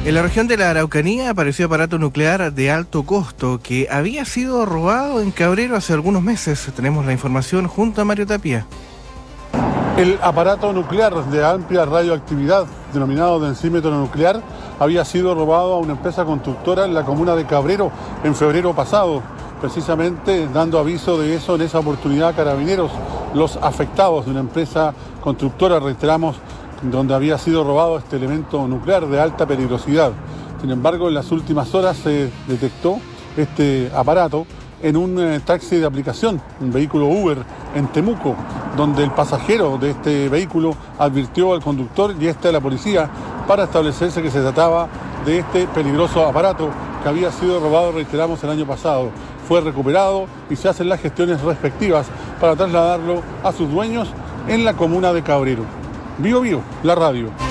En la región de la Araucanía apareció aparato nuclear de alto costo que había sido robado en Cabrero hace algunos meses. Tenemos la información junto a Mario Tapia. El aparato nuclear de amplia radioactividad, denominado densímetro nuclear, había sido robado a una empresa constructora en la comuna de Cabrero en febrero pasado. Precisamente dando aviso de eso en esa oportunidad, Carabineros, los afectados de una empresa constructora, reiteramos, donde había sido robado este elemento nuclear de alta peligrosidad. Sin embargo, en las últimas horas se detectó este aparato en un taxi de aplicación, un vehículo Uber en Temuco, donde el pasajero de este vehículo advirtió al conductor y a la policía para establecerse que se trataba de este peligroso aparato que había sido robado, reiteramos, el año pasado. Fue recuperado y se hacen las gestiones respectivas para trasladarlo a sus dueños en la comuna de Cabrero. Bío Bío, la radio.